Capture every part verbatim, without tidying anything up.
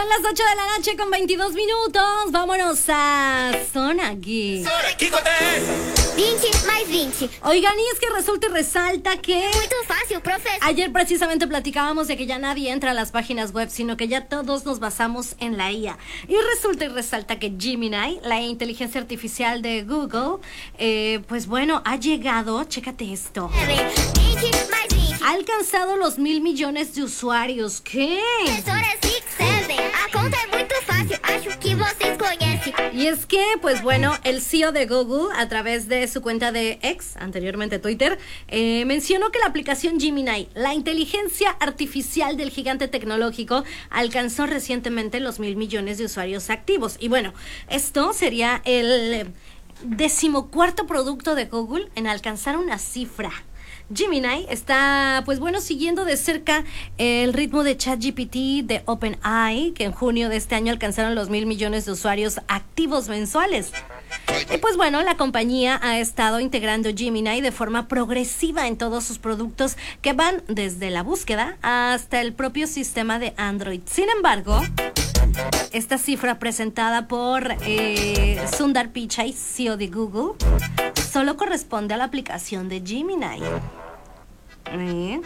Son las ocho de la noche con veintidós minutos. Vámonos a Zona Geek. vinte mais vinte. Oigan, y es que resulta y resalta que Muito fácil, professor. ayer precisamente platicábamos de que ya nadie entra a las páginas web, sino que ya todos nos basamos en la I A. Y resulta y resalta que Gemini, la inteligencia artificial de Google, eh, pues bueno, ha llegado, chécate esto, vinte mais vinte. ha alcanzado los mil millones de usuarios. ¿Qué? Professora Six Seven. A conta é muito fácil. Acho que vocês conhecem. Y es que, pues bueno, el C E O de Google, a través de su cuenta de X, anteriormente Twitter, eh, mencionó que la aplicación Gemini, la inteligencia artificial del gigante tecnológico, alcanzó recientemente los mil millones de usuarios activos. Y bueno, esto sería el decimocuarto producto de Google en alcanzar una cifra. Gemini está, pues bueno, siguiendo de cerca el ritmo de ChatGPT de OpenAI, que en junio de este año alcanzaron los mil millones de usuarios activos mensuales. Y pues bueno, la compañía ha estado integrando Gemini de forma progresiva en todos sus productos, que van desde la búsqueda hasta el propio sistema de Android. Sin embargo, esta cifra presentada por eh, Sundar Pichai, C E O de Google, solo corresponde a la aplicación de Gemini. ¿Eh?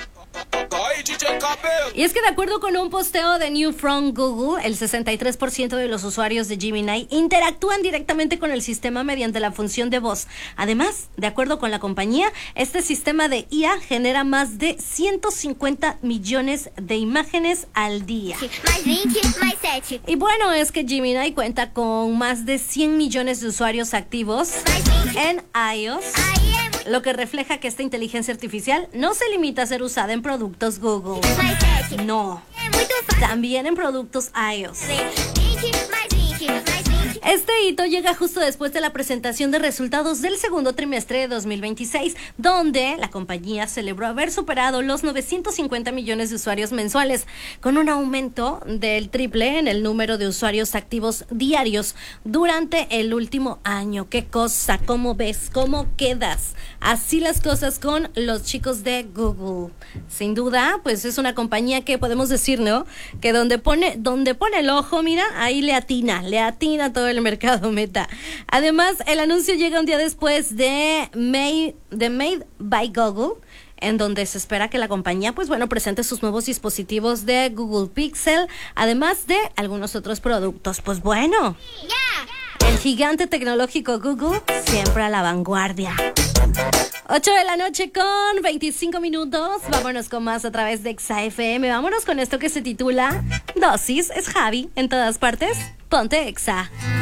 Y es que de acuerdo con un posteo de New from Google, el sesenta y tres por ciento de los usuarios de Gemini interactúan directamente con el sistema mediante la función de voz. Además, de acuerdo con la compañía, este sistema de I A genera más de ciento cincuenta millones de imágenes al día. Mais vinte mais sete. Y bueno, es que Gemini cuenta con más de cien millones de usuarios activos en iOS, Aí é muito. lo que refleja que esta inteligencia artificial no se limita a ser usada en productos Google. Mais sete. No, É muito fácil. también en productos iOS. vinte mais vinte mais vinte. Este hito llega justo después de la presentación de resultados del segundo trimestre de dos mil veintiséis, donde la compañía celebró haber superado los novecientos cincuenta millones de usuarios mensuales, con un aumento del triple en el número de usuarios activos diarios durante el último año. ¿Qué cosa? ¿Cómo ves? ¿Cómo quedas? Así las cosas con los chicos de Google. Sin duda, pues es una compañía que podemos decir, ¿no? Que donde pone, donde pone el ojo, mira, ahí le atina, le atina todo el mercado meta. Además, el anuncio llega un día después de Made, de Made by Google, en donde se espera que la compañía, pues bueno, presente sus nuevos dispositivos de Google Pixel, además de algunos otros productos. Pues bueno, Ya. el gigante tecnológico Google siempre a la vanguardia. ocho de la noche con veinticinco minutos. Vámonos con más a través de Exa F M. Vámonos con esto que se titula Dosis. Es Javi en todas partes. Ponte Exa.